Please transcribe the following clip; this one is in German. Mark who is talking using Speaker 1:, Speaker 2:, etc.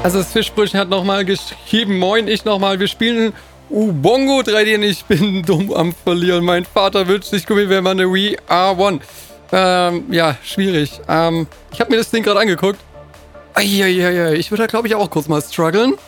Speaker 1: Also das Fischbrötchen hat nochmal geschrieben, moin, ich nochmal, wir spielen Ubongo 3D und ich bin dumm am Verlieren. Mein Vater wünscht sich Gummi, wenn man eine Wii R1. Ja, schwierig. Ich habe mir das Ding gerade angeguckt. Eieiei, ich würde da glaube ich auch kurz mal strugglen.